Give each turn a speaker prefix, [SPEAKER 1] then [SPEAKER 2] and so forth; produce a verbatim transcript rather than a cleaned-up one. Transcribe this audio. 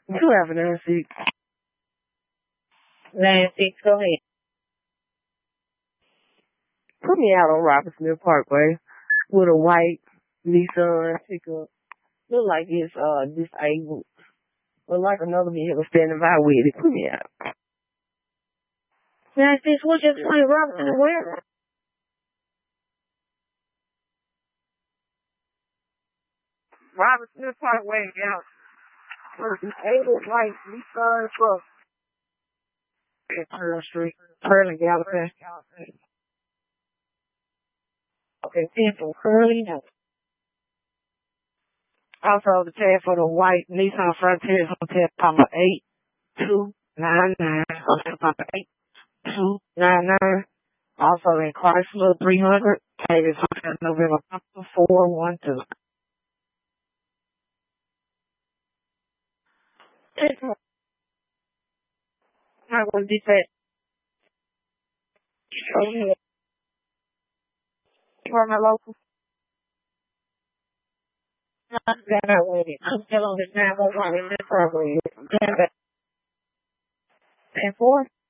[SPEAKER 1] You have an nine six.
[SPEAKER 2] Nine six, go ahead.
[SPEAKER 1] Put me out on Robertson Parkway with a white Nissan pickup. Look like it's uh disabled. But like another vehicle standing by with it. Put me out.
[SPEAKER 2] Nine six, what's your point, Robertson? Where?
[SPEAKER 1] Robertson Parkway out. Disabled white Nissan truck. Pearl Street. Pearl and Gallagher. Okay, people, curly now. Also, the tag for the white Nissan Frontier is on tag number eight two nine nine. On tag number eight two nine nine. Also in Chrysler three hundred. Tag is on tag November four one two. I will be that. For my local. I'm still on the nine one one in this program. And four.